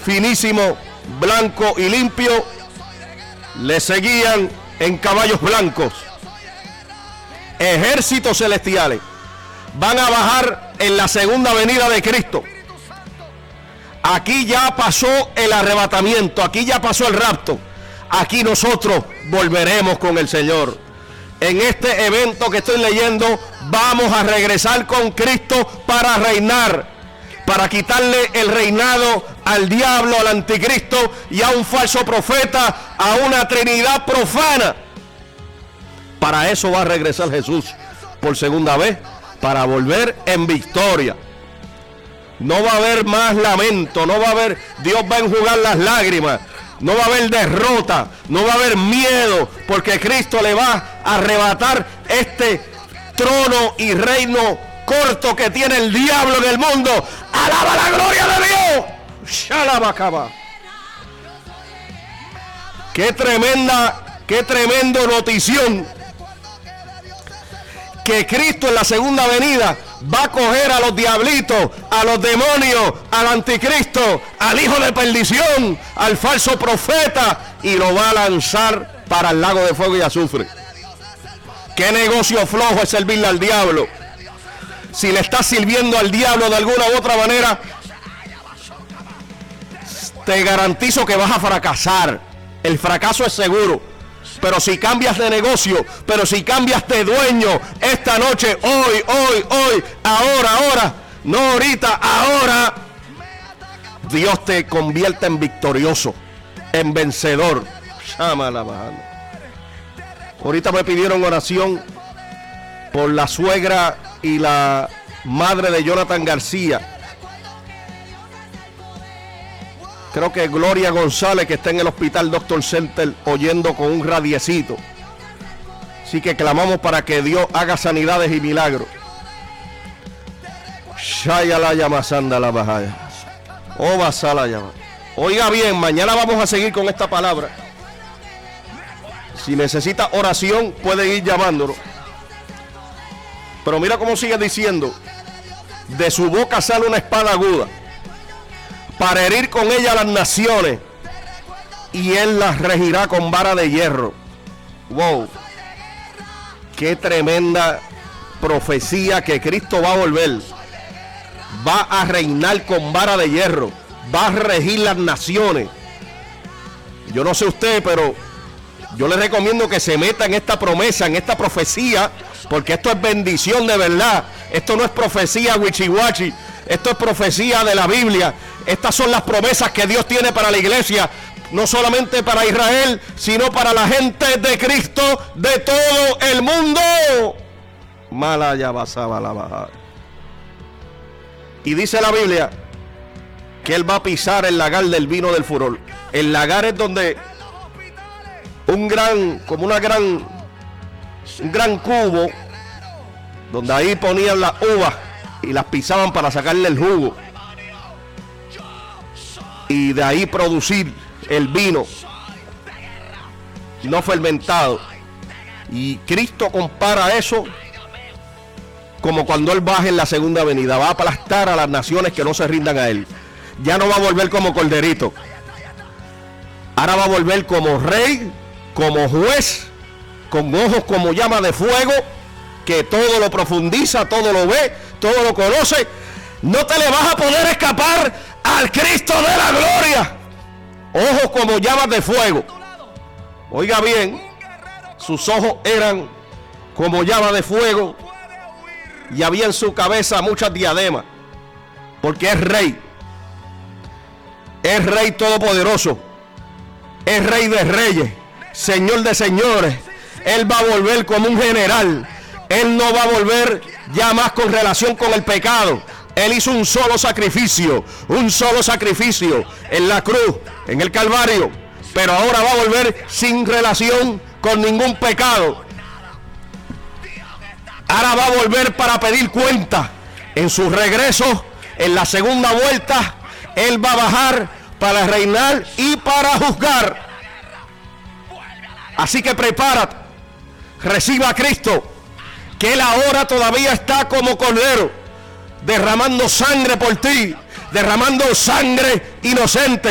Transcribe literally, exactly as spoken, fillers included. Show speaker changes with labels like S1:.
S1: finísimo, blanco y limpio, le seguían en caballos blancos. Ejércitos celestiales van a bajar en la segunda venida de Cristo. Aquí ya pasó el arrebatamiento, aquí ya pasó el rapto. Aquí nosotros volveremos con el Señor. En este evento que estoy leyendo, vamos a regresar con Cristo para reinar, para quitarle el reinado al diablo, al anticristo y a un falso profeta, a una trinidad profana. Para eso va a regresar Jesús por segunda vez, para volver en victoria. No va a haber más lamento, no va a haber, Dios va a enjugar las lágrimas, no va a haber derrota, no va a haber miedo, porque Cristo le va a arrebatar este trono y reino corto que tiene el diablo en el mundo. ¡Alaba la gloria de Dios! ¡Shalabacaba! ¡Qué tremenda, qué tremendo notición! Que Cristo en la segunda venida va a coger a los diablitos, a los demonios, al anticristo, al hijo de perdición, al falso profeta, y lo va a lanzar para el lago de fuego y azufre. Qué negocio flojo es servirle al diablo. Si le estás sirviendo al diablo de alguna u otra manera, te garantizo que vas a fracasar. El fracaso es seguro. Pero si cambias de negocio, pero si cambias de dueño, esta noche, hoy, hoy, hoy, ahora, ahora, no ahorita, ahora, Dios te convierte en victorioso, en vencedor. Ahorita me pidieron oración por la suegra y la madre de Jonathan García. Creo que Gloria González, que está en el hospital Doctor Center oyendo con un radiecito. Así que clamamos para que Dios haga sanidades y milagros. Oiga bien, mañana vamos a seguir con esta palabra. Si necesita oración, puede ir llamándolo. Pero mira cómo sigue diciendo: de su boca sale una espada aguda, para herir con ella a las naciones, y él las regirá con vara de hierro. Wow, qué tremenda profecía, que Cristo va a volver, va a reinar con vara de hierro, va a regir las naciones. Yo no sé usted, pero yo le recomiendo que se meta en esta promesa, en esta profecía, porque esto es bendición de verdad. Esto no es profecía wichiwachi, esto es profecía de la Biblia. Estas son las promesas que Dios tiene para la iglesia, no solamente para Israel, sino para la gente de Cristo de todo el mundo. Malaya basaba la baja. Y dice la Biblia que él va a pisar el lagar del vino del furor. El lagar es donde un gran, como una gran, un gran cubo, donde ahí ponían las uvas y las pisaban para sacarle el jugo, y de ahí producir el vino no fermentado. Y Cristo compara eso como cuando Él baje en la segunda venida. Va a aplastar a las naciones que no se rindan a Él. Ya no va a volver como corderito. Ahora va a volver como rey, como juez, con ojos como llama de fuego, que todo lo profundiza, todo lo ve, todo lo conoce. No te le vas a poder escapar al Cristo de la gloria. Ojos como llamas de fuego. Oiga bien, sus ojos eran como llamas de fuego, y había en su cabeza muchas diademas, porque es rey. Es rey todopoderoso. Es rey de reyes, señor de señores. Él va a volver como un general. Él no va a volver ya más con relación con el pecado. Él hizo un solo sacrificio, un solo sacrificio en la cruz, en el Calvario, pero ahora va a volver sin relación con ningún pecado. Ahora va a volver para pedir cuenta. En su regreso, en la segunda vuelta, Él va a bajar para reinar y para juzgar. Así que prepárate, reciba a Cristo, que Él ahora todavía está como cordero, derramando sangre por ti, derramando sangre inocente.